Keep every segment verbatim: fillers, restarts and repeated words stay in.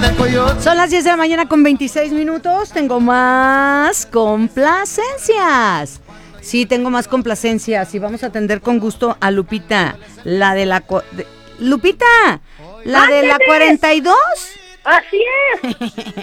el coyote. Son las diez de la mañana con veintiséis minutos. Tengo más complacencias. Sí, tengo más complacencias y vamos a atender con gusto a Lupita, la de la... Co- de, Lupita, la ¡Ándale! de la cuarenta y dos. Así es.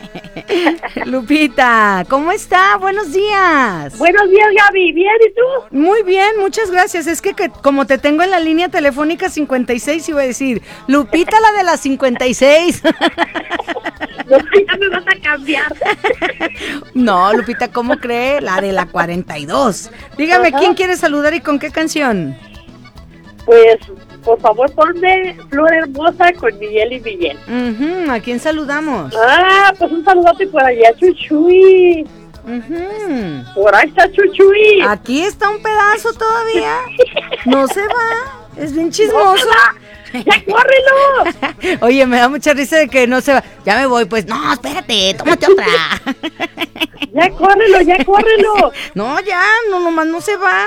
Lupita, ¿cómo está? Buenos días. Buenos días, Gaby. ¿Bien? ¿Y tú? Muy bien, muchas gracias. Es que, que como te tengo en la línea telefónica cincuenta y seis, iba a decir, Lupita, la de la cincuenta y seis. No, ya me vas a cambiar. No, Lupita, ¿cómo cree? La de la cuarenta y dos. Dígame, Ajá. ¿quién quiere saludar y con qué canción? Pues, por favor, ponme Flor Hermosa con Miguel y Miguel. Uh-huh, ¿a quién saludamos? Ah, pues un saludote por allá, Chuchuy. Uh-huh. Por ahí está Chuchuy. Aquí está un pedazo todavía. No se va. Es bien chismoso. ¡Ya córrelo! Oye, me da mucha risa de que no se va. Ya me voy, pues. No, espérate, tómate otra. ¡Ya córrelo, ya córrelo! No, ya, no, nomás no se va.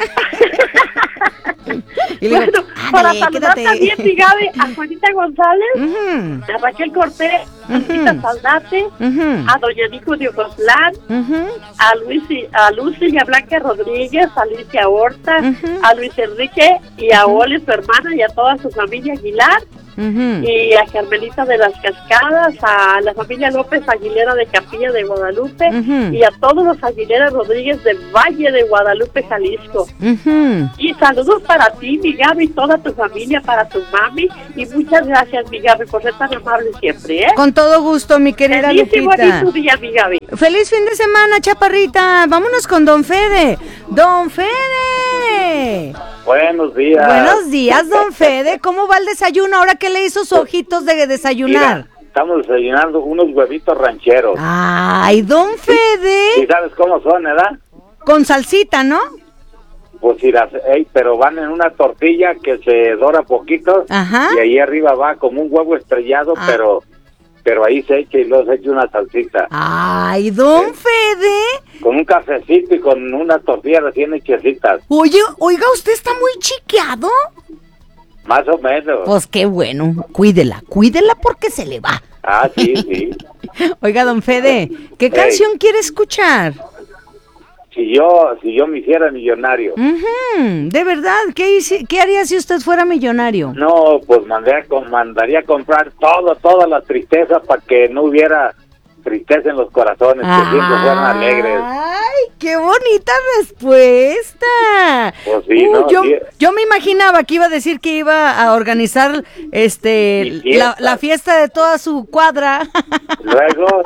Y le Bueno, digo, para ándale, saludar quédate. también, mi Gaby, a Juanita González, Uh-huh. a Raquel Cortés, a Rita Ujú. Saldate, Uh-huh. a Doña Nico de Ocotlán, Uh-huh. a Luis y, a Lucy y a Blanca Rodríguez, a Alicia Horta, Ujú. a Luis Enrique y a Oli, su hermana, y a toda su familia Aguilar, Uh-huh. y a Carmelita de las Cascadas, a la familia López Aguilera de Capilla de Guadalupe, Ujú. y a todos los Aguilera Rodríguez de Valle de Guadalupe, Jalisco. Uh-huh. Y saludos para ti, mi Gaby, y toda tu familia, para tu mami, y muchas gracias, mi Gaby, por ser tan amable siempre, ¿eh? Con todo gusto, mi querida Feliz y Lupita. bonito día, mi Gaby. Feliz fin de semana, chaparrita. Vámonos con Don Fede. Don Fede. Buenos días. Buenos días, Don Fede. ¿Cómo va el desayuno ahora que le hizo sus ojitos de desayunar? Mira, estamos desayunando unos huevitos rancheros. Ay, Don ¿Y Fede. sabes cómo son, verdad? Con salsita, ¿no? Pues irás, ey, pero van en una tortilla que se dora poquito. Ajá. Y ahí arriba va como un huevo estrellado, Ah. pero pero ahí se echa y luego se echa una salsita. Ay, Don Fede. Con un cafecito y con una tortilla recién hechecitas. Oye, oiga, ¿usted está muy chiqueado? Más o menos. Pues qué bueno. Cuídela, cuídela porque se le va. Ah, sí, sí. Oiga, Don Fede, ¿qué Ey. canción quiere escuchar? Si yo si yo me hiciera millonario. Ujú, de verdad, ¿qué, hici- ¿qué haría si usted fuera millonario? No, pues mandaría, a com- mandaría a comprar todo, todas las tristezas para que no hubiera tristeza en los corazones, que siempre fueran alegres. ¡Ay, qué bonita respuesta! Pues sí, Uh, ¿no? yo, Sí. yo me imaginaba que iba a decir que iba a organizar este Mi fiesta. la, la fiesta de toda su cuadra. Luego,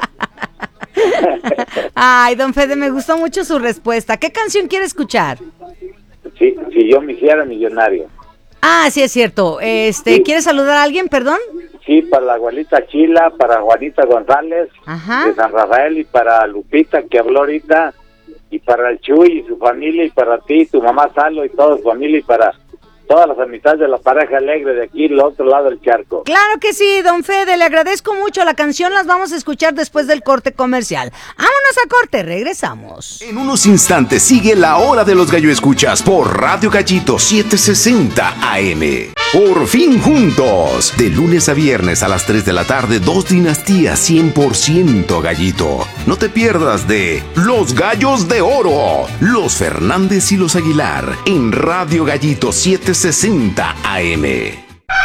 Ay, Don Fede, me gustó mucho su respuesta. ¿Qué canción quiere escuchar? si, si yo me hiciera millonario. Ah, sí es cierto. Este, Sí. ¿quiere saludar a alguien, perdón? Sí, para la abuelita Chila, para Juanita González, Ajá. de San Rafael, y para Lupita, que habló ahorita, y para el Chuy y su familia, y para ti, tu mamá Salo y toda su familia, y para todas las amistades de la pareja alegre de aquí, el otro lado del charco. Claro que sí, Don Fede, le agradezco mucho. La canción las vamos a escuchar después del corte comercial. Vámonos a corte, regresamos. En unos instantes sigue la hora de los gallo escuchas por Radio Gallito setecientos sesenta A M. Por fin juntos. De lunes a viernes a las tres de la tarde, dos dinastías cien por ciento gallito. No te pierdas de Los Gallos de Oro, los Fernández y los Aguilar en Radio Gallito setecientos sesenta A M.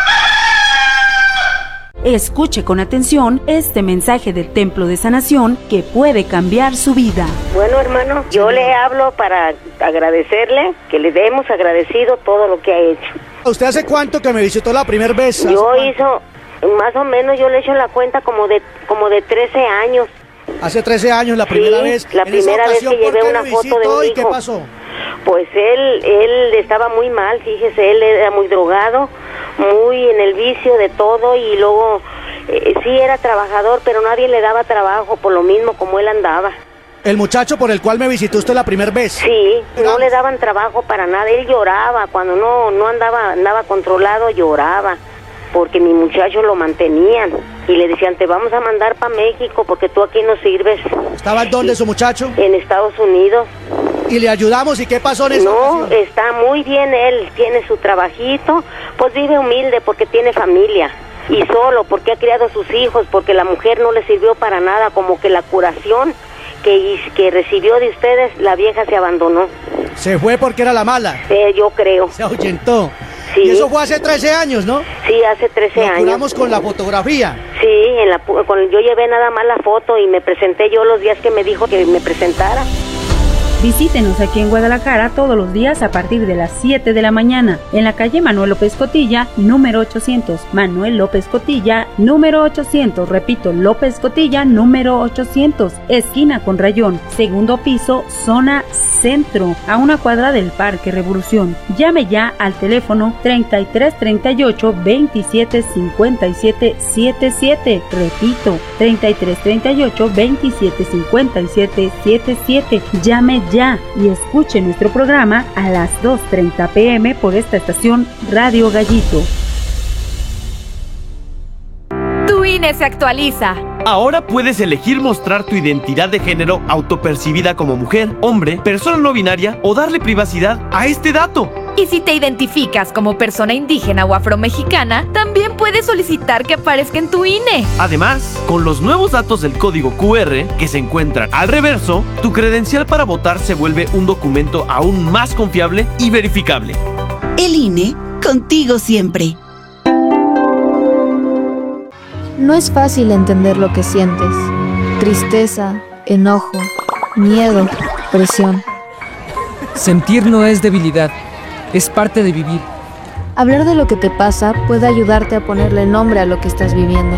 Escuche con atención este mensaje del Templo de Sanación que puede cambiar su vida. Bueno, hermano, yo le hablo para agradecerle, que le hemos agradecido todo lo que ha hecho. ¿Usted hace cuánto que me visitó la primera vez? ¿Hace Yo cuánto? hizo, más o menos, yo le he hecho la cuenta como de como de trece años. Hace trece años, la primera Sí, vez. la En esa primera vez ocasión, que ¿por llevé qué una me foto de visitó un y qué hijo. pasó? Pues él, él estaba muy mal, fíjese, él era muy drogado, muy en el vicio de todo, y luego eh, sí era trabajador, pero nadie le daba trabajo por lo mismo como él andaba. El muchacho por el cual me visitó usted la primera vez. Sí, no le daban trabajo para nada, él lloraba, cuando no no andaba andaba controlado, lloraba, porque mi muchacho lo mantenían, y le decían, te vamos a mandar para México porque tú aquí no sirves. ¿Estaba en dónde su muchacho? En Estados Unidos. Y le ayudamos, ¿y qué pasó en esa No, ocasión? está muy bien él, tiene su trabajito, pues vive humilde porque tiene familia. y solo, porque ha criado sus hijos, porque la mujer no le sirvió para nada, como que la curación que, que recibió de ustedes, la vieja se abandonó. Se fue porque era la mala. Eh, yo creo. Se ahuyentó. Sí. Y eso fue hace trece años, ¿no? Sí, hace trece Lo años. curamos con la fotografía. Sí, en la, con, yo llevé nada más la foto y me presenté yo los días que me dijo que me presentara. Visítenos aquí en Guadalajara todos los días a partir de las siete de la mañana en la calle Manuel López Cotilla, número ochocientos. Manuel López Cotilla, número ochocientos. Repito, López Cotilla, número ochocientos. Esquina con Rayón, segundo piso, zona centro, a una cuadra del Parque Revolución. Llame ya al teléfono treinta y tres treinta y ocho veintisiete cincuenta y siete setenta y siete. Repito, treinta y tres treinta y ocho veintisiete cincuenta y siete setenta y siete. Llame ya y escuche nuestro programa a las dos treinta pm por esta estación Radio Gallito. Tu I N E se actualiza. Ahora puedes elegir mostrar tu identidad de género autopercibida como mujer, hombre, persona no binaria o darle privacidad a este dato. Y si te identificas como persona indígena o afromexicana, también puedes solicitar que aparezca en tu I N E. Además, con los nuevos datos del código cu erre que se encuentran al reverso, tu credencial para votar se vuelve un documento aún más confiable y verificable. El I N E, contigo siempre. No es fácil entender lo que sientes. Tristeza, enojo, miedo, presión. Sentir no es debilidad, es parte de vivir. Hablar de lo que te pasa puede ayudarte a ponerle nombre a lo que estás viviendo.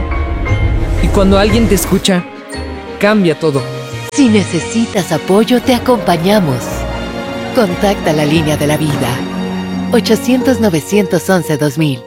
Y cuando alguien te escucha, cambia todo. Si necesitas apoyo, te acompañamos. Contacta la línea de la vida. ochocientos novecientos once dos mil.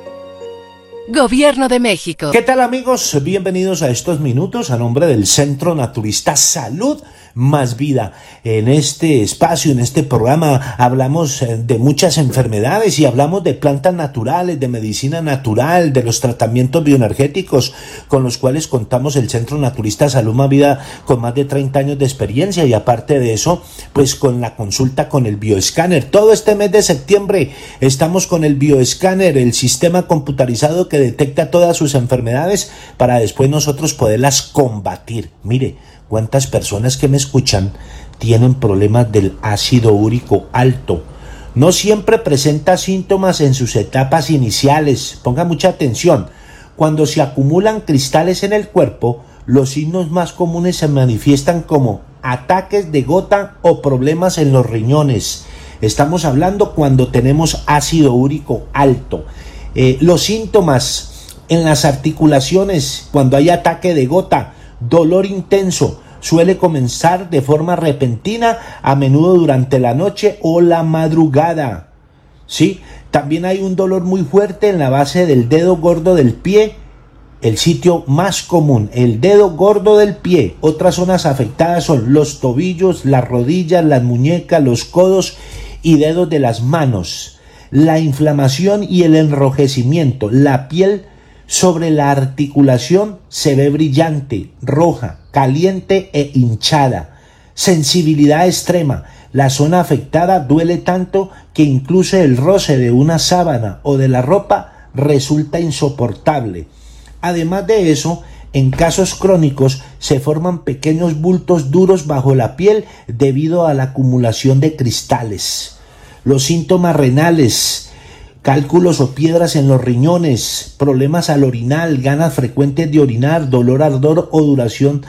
Gobierno de México. ¿Qué tal, amigos? Bienvenidos a estos minutos a nombre del Centro Naturista Salud Más Vida. En este espacio, en este programa, hablamos de muchas enfermedades y hablamos de plantas naturales, de medicina natural, de los tratamientos bioenergéticos con los cuales contamos el Centro Naturista Salud Más Vida con más de treinta años de experiencia, y aparte de eso, pues con la consulta con el bioescáner. Todo este mes de septiembre estamos con el bioescáner, el sistema computarizado que detecta todas sus enfermedades para después nosotros poderlas combatir. Mire, cuántas personas que me escuchan tienen problemas del ácido úrico alto. No siempre presenta síntomas en sus etapas iniciales. Ponga mucha atención. Cuando se acumulan cristales en el cuerpo, los signos más comunes se manifiestan como ataques de gota o problemas en los riñones. Estamos hablando cuando tenemos ácido úrico alto. Eh, los síntomas en las articulaciones, cuando hay ataque de gota, dolor intenso, suele comenzar de forma repentina, a menudo durante la noche o la madrugada. ¿Sí? También hay un dolor muy fuerte en la base del dedo gordo del pie, el sitio más común, el dedo gordo del pie. Otras zonas afectadas son los tobillos, las rodillas, las muñecas, los codos y dedos de las manos. La inflamación y el enrojecimiento, la piel sobre la articulación se ve brillante, roja, caliente e hinchada. Sensibilidad extrema, la zona afectada duele tanto que incluso el roce de una sábana o de la ropa resulta insoportable. Además de eso, en casos crónicos se forman pequeños bultos duros bajo la piel debido a la acumulación de cristales. Los síntomas renales, cálculos o piedras en los riñones, problemas al orinar, ganas frecuentes de orinar, dolor, ardor o duración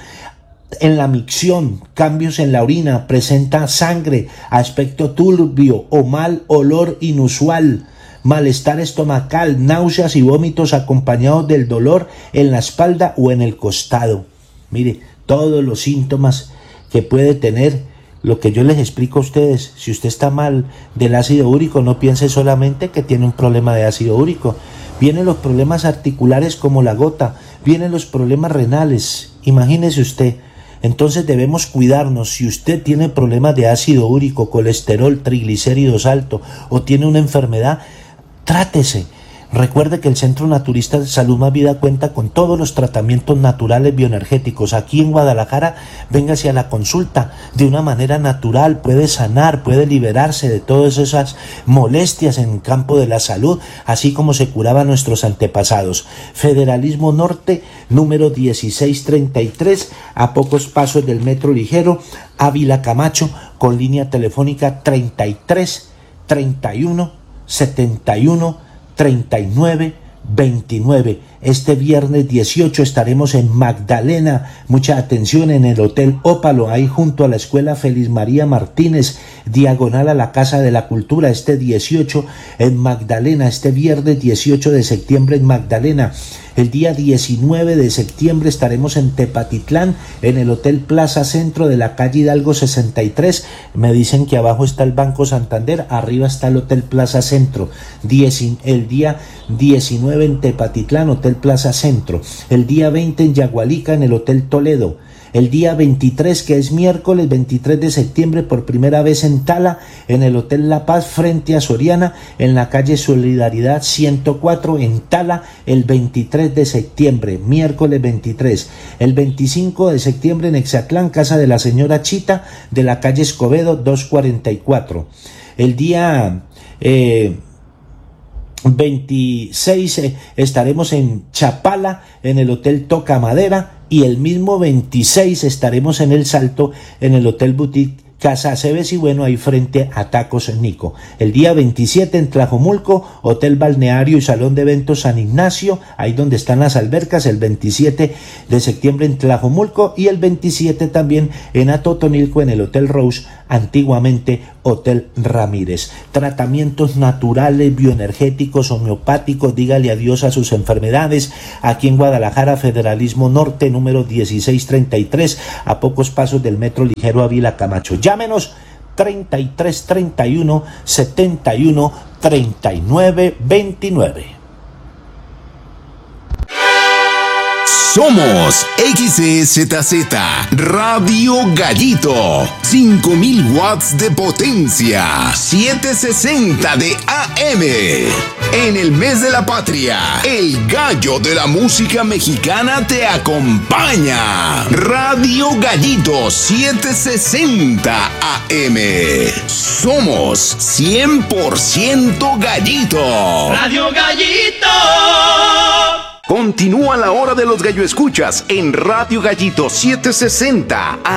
en la micción, cambios en la orina, presenta sangre, aspecto turbio o mal olor inusual, malestar estomacal, náuseas y vómitos acompañados del dolor en la espalda o en el costado. Mire, todos los síntomas que puede tener. Lo que yo les explico a ustedes, si usted está mal del ácido úrico, no piense solamente que tiene un problema de ácido úrico. Vienen los problemas articulares como la gota, vienen los problemas renales. Imagínese usted. Entonces debemos cuidarnos. Si usted tiene problemas de ácido úrico, colesterol, triglicéridos alto o tiene una enfermedad, trátese. Recuerde que el Centro Naturista Salud Más Vida cuenta con todos los tratamientos naturales bioenergéticos. Aquí en Guadalajara, véngase a la consulta de una manera natural, puede sanar, puede liberarse de todas esas molestias en el campo de la salud, así como se curaban nuestros antepasados. Federalismo Norte, número dieciséis treinta y tres, a pocos pasos del Metro Ligero, Ávila Camacho, con línea telefónica treinta y tres, treinta y uno, setenta y uno, treinta y nueve, veintinueve. Este viernes dieciocho estaremos en Magdalena, mucha atención, en el Hotel Ópalo, ahí junto a la Escuela Feliz María Martínez, diagonal a la Casa de la Cultura, este dieciocho en Magdalena, este viernes dieciocho de septiembre en Magdalena. El día diecinueve de septiembre estaremos en Tepatitlán, en el Hotel Plaza Centro de la calle Hidalgo sesenta y tres. Me dicen que abajo está el Banco Santander, arriba está el Hotel Plaza Centro. El día diecinueve en Tepatitlán, Hotel Plaza Centro. El día veinte en Yagualica, en el Hotel Toledo. El día veintitrés, que es miércoles veintitrés de septiembre, por primera vez en Tala, en el Hotel La Paz, frente a Soriana, en la calle Solidaridad ciento cuatro, en Tala, el veintitrés de septiembre, miércoles veintitrés. El veinticinco de septiembre en Exatlán, casa de la señora Chita, de la calle Escobedo doscientos cuarenta y cuatro. El día eh, veintiséis eh, estaremos en Chapala, en el Hotel Toca Madera, y el mismo veintiséis estaremos en El Salto, en el Hotel Boutique Casa Aceves, y bueno, ahí frente a Tacos Nico. El día veintisiete en Tlajomulco, Hotel Balneario y Salón de Eventos San Ignacio, ahí donde están las albercas. El veintisiete de septiembre en Tlajomulco, y el veintisiete también en Atotonilco, en el Hotel Rose, antiguamente Hotel Ramírez. Tratamientos naturales, bioenergéticos, homeopáticos, dígale adiós a sus enfermedades. Aquí en Guadalajara, Federalismo Norte, número dieciséis treinta y tres, a pocos pasos del Metro Ligero Ávila Camacho. Llámenos treinta y tres treinta y uno, setenta y uno, treinta y nueve, veintinueve. Somos X E Z Z Radio Gallito, cinco mil watts de potencia, setecientos sesenta de A M. En el mes de la patria, el gallo de la música mexicana te acompaña. Radio Gallito setecientos sesenta A M. Somos cien por ciento gallito. Radio Gallito. Continúa la hora de los gallo escuchas en Radio Gallito setecientos sesenta A M.